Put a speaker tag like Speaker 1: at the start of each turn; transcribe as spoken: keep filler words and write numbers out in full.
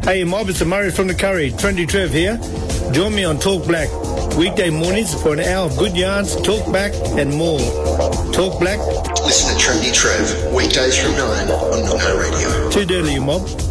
Speaker 1: Hey Mob, it's Murray from the Curry. Trendy Trev here. Join me on Talk Black. Weekday mornings for an hour of good yarns, talk back and more. Talk Black.
Speaker 2: Listen to Trendy Trev. Weekdays from nine on Nongo Radio.
Speaker 1: Too dirty, you mob.